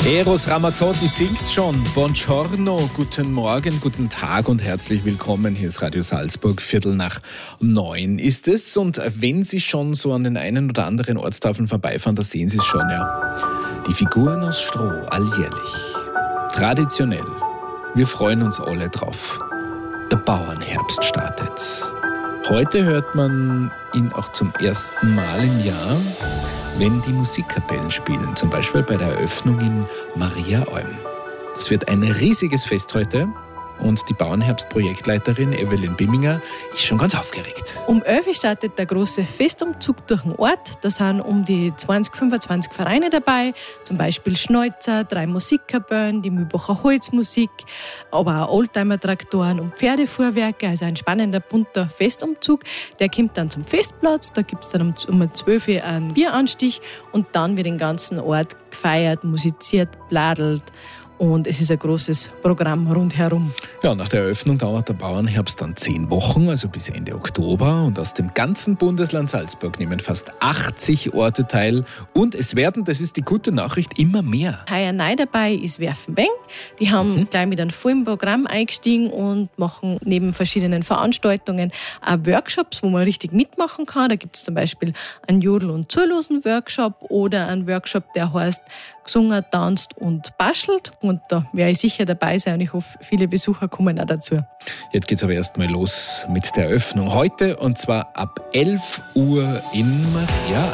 Eros Ramazzotti singt's schon. Buongiorno, guten Morgen, guten Tag und herzlich willkommen. Hier ist Radio Salzburg, 8:45 ist es. Und wenn Sie schon so an den einen oder anderen Ortstafeln vorbeifahren, da sehen Sie es schon, ja. Die Figuren aus Stroh, alljährlich. Traditionell. Wir freuen uns alle drauf. Der Bauernherbst startet. Heute hört man ihn auch zum ersten Mal im Jahr, wenn die Musikkapellen spielen, zum Beispiel bei der Eröffnung in Mariaalm. Das wird ein riesiges Fest heute und die Bauernherbst-Projektleiterin Evelyn Bimminger ist schon ganz aufgeregt. Um 11 Uhr startet der große Festumzug durch den Ort. Da sind um die 20-25 Vereine dabei, zum Beispiel Schneuzer, 3 Musikkapellen, die Mühlbacher Holzmusik, aber auch Oldtimer-Traktoren und Pferdefuhrwerke, also ein spannender, bunter Festumzug. Der kommt dann zum Festplatz, da gibt es dann um 12 Uhr einen Bieranstich und dann wird den ganzen Ort gefeiert, musiziert, bladelt. Und es ist ein großes Programm rundherum. Ja, nach der Eröffnung dauert der Bauernherbst dann 10 Wochen, also bis Ende Oktober. Und aus dem ganzen Bundesland Salzburg nehmen fast 80 Orte teil. Und es werden, das ist die gute Nachricht, immer mehr. Heuer neu dabei ist Werfenbeng. Die haben gleich mit einem vollen Programm eingestiegen und machen neben verschiedenen Veranstaltungen auch Workshops, wo man richtig mitmachen kann. Da gibt es zum Beispiel einen Jodel- und Zulosen-Workshop oder einen Workshop, der heißt Gesungen, tanzt und bastelt. Und da werde ich sicher dabei sein und ich hoffe, viele Besucher kommen auch dazu. Jetzt geht es aber erst mal los mit der Eröffnung heute und zwar ab 11 Uhr in Mariaalm.